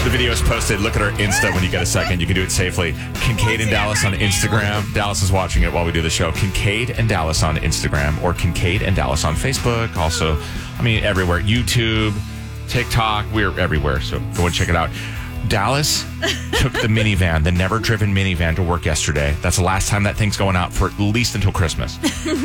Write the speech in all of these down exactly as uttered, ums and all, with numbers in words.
The video is posted. Look at our Insta when you get a second. You can do it safely. Kincaid and Dallas on Instagram. Dallas is watching it while we do the show. Kincaid and Dallas on Instagram or Kincaid and Dallas on Facebook. Also, I mean, everywhere. YouTube, TikTok. We're everywhere. So go and check it out. Dallas took the minivan, the never-driven minivan, to work yesterday. That's the last time that thing's going out for at least until Christmas.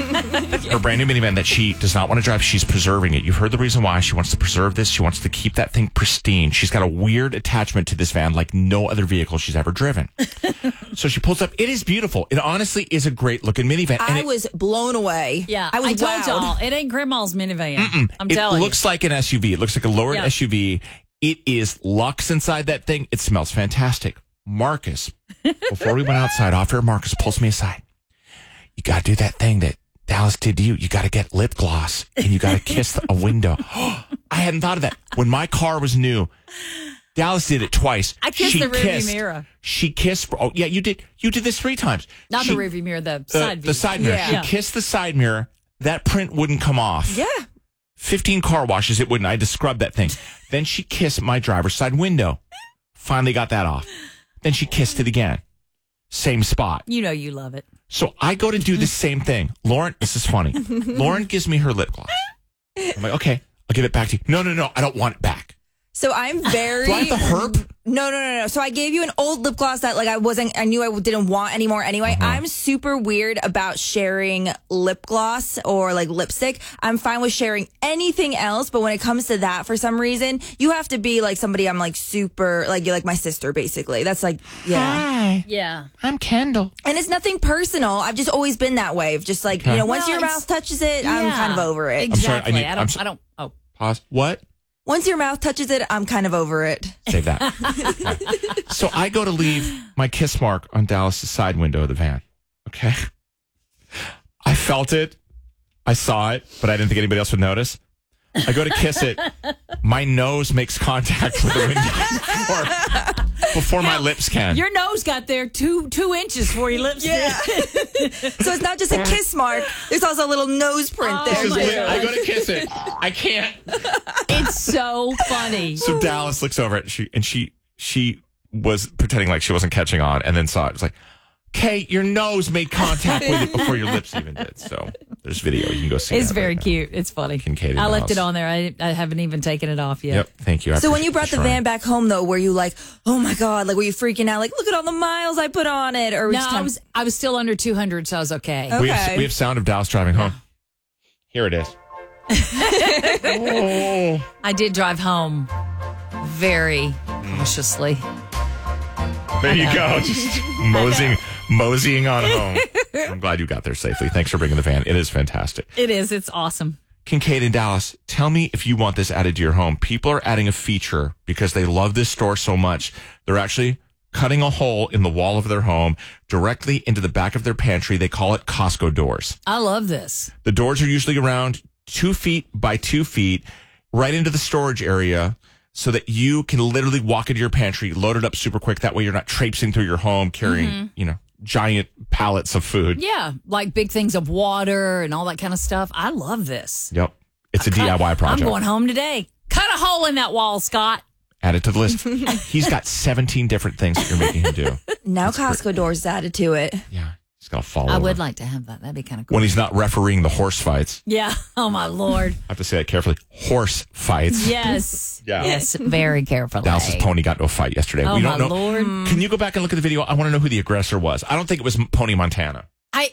Her brand new minivan that she does not want to drive, she's preserving it. You've heard the reason why. She wants to preserve this. She wants to keep that thing pristine. She's got a weird attachment to this van like no other vehicle she's ever driven. So she pulls up. It is beautiful. It honestly is a great-looking minivan. And I it, was blown away. Yeah, I was I told wowed. y'all, it ain't Grandma's minivan. Mm-mm. I'm it telling you. It looks like an S U V. It looks like a lowered Yeah. S U V. It is luxe inside that thing. It smells fantastic. Marcus, before we went outside, off air, Marcus pulls me aside. You got to do that thing that Dallas did to you. You got to get lip gloss and you got to kiss a window. I hadn't thought of that. When my car was new, Dallas did it twice. I kissed She the rearview kissed- mirror. She kissed. Oh, yeah, you did. You did this three times. Not She- the rearview mirror, the uh, side view. The side mirror. Yeah. She Yeah. kissed the side mirror. That print wouldn't come off. Yeah. fifteen car washes, it wouldn't. I had to scrub that thing. Then she kissed my driver's side window. Finally got that off. Then she kissed it again. Same spot. You know you love it. So I go to do the same thing. Lauren, this is funny. Lauren gives me her lip gloss. I'm like, okay, I'll give it back to you. No, no, no, I don't want it back. So I'm very. Do I have the herp? No, no, no, no. So I gave you an old lip gloss that like I wasn't, I knew I didn't want anymore anyway. Uh-huh. I'm super weird about sharing lip gloss or like lipstick. I'm fine with sharing anything else, but when it comes to that, for some reason, you have to be like somebody I'm like super, like you're like my sister basically. That's like, yeah. Hi, Yeah. I'm Kendall. And it's nothing personal. I've just always been that way. Of just like, Okay. you know, once Well, your it's- mouth touches it, I'm Yeah. kind of over it. Exactly. I'm sorry, I need- I I'm don't, so- I don't, oh. Pause. What? Once your mouth touches it, I'm kind of over it. Save that. Okay. So I go to leave my kiss mark on Dallas's side window of the van. Okay. I felt it. I saw it, but I didn't think anybody else would notice. I go to kiss it. My nose makes contact with the window before, before my lips can. Your nose got there two two inches before your lips Yeah. did. So it's not just a kiss mark. There's also a little nose print Oh, there. Because my too. when I go to kiss it. I can't. It's so funny. So Dallas looks over at she and she she was pretending like she wasn't catching on, and then saw it. It's like, Kate, your nose made contact with it before your lips even did. So there's video. You can go see it. It's very cute. It's funny. Kincaid and I left Dallas. it on there. I, I haven't even taken it off yet. Yep. Thank you. I So when you appreciate brought the shrine. van back home, though, were you like, oh my God, like were you freaking out? Like, look at all the miles I put on it? Or were you No, just I kind was I was still under two hundred, so I was okay. Oh. we have Okay. we have sound of Dallas driving home. Here it is. Oh. I did drive home very cautiously. There you go. Just moseying, moseying on home. I'm glad you got there safely. Thanks for bringing the van. It is fantastic. It is. It's awesome. Kincaid and Dallas, tell me if you want this added to your home. People are adding a feature because they love this store so much. They're actually cutting a hole in the wall of their home directly into the back of their pantry. They call it Costco doors. I love this. The doors are usually around two feet by two feet right into the storage area so that you can literally walk into your pantry, load it up super quick. That way you're not traipsing through your home carrying, Mm-hmm. you know, giant pallets of food. Yeah, like big things of water and all that kind of stuff. I love this. Yep. It's a D I Y project. I'm going home today. Cut a hole in that wall, Scott. Add it to the list. He's got seventeen different things that you're making him do. now Costco doors is added to it. Yeah. He's going to fall I over. would like to have that. That'd be kind of cool. When he's not refereeing the horse fights. Yeah. Oh, my Lord. I have to say that carefully. Horse fights. Yes. Yeah. Yes. Very carefully. Dallas's pony got into a fight yesterday. Oh, we my don't know. Lord. Can you go back and look at the video? I want to know who the aggressor was. I don't think it was Pony Montana. I.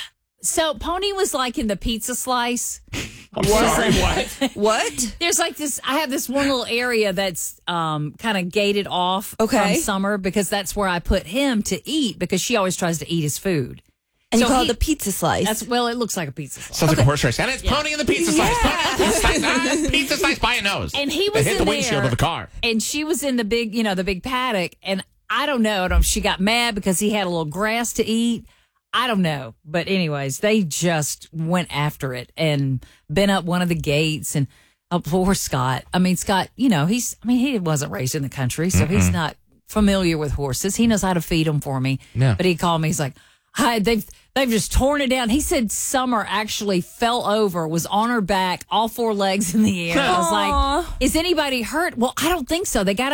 So Pony was like in the pizza slice. I'm sorry, what? What? There's like this. I have this one little area that's um, kind of gated off Okay. from Summer because that's where I put him to eat because she always tries to eat his food. And So you call he- it the pizza slice. That's well, it looks like a pizza slice. Sounds like a horse race. And it's Pony in the pizza slice. Pony in the pizza slice. Ah, pizza slice by a nose. And he They was hit in the windshield there, of the car. and she was in the big, you know, the big paddock. And I don't know. I don't know if she got mad because he had a little grass to eat. I don't know. But anyways, they just went after it and bent up one of the gates. And oh, poor Scott. I mean, Scott, you know, he's, I mean, he wasn't raised in the country, so he's not familiar with horses. He knows how to feed them for me. Yeah. But he called me. He's like, hi, they've, they've just torn it down. He said Summer actually fell over, was on her back, all four legs in the air. I was Aw. like, is anybody hurt? Well, I don't think so. They got